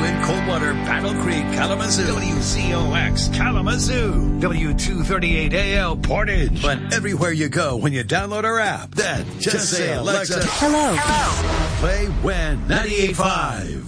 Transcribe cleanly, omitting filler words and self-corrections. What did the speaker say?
in Coldwater, Battle Creek, Kalamazoo. WCOX Kalamazoo. W238AL Portage. But everywhere you go when you download our app, then just say, Alexa, Hello. play When 98.5.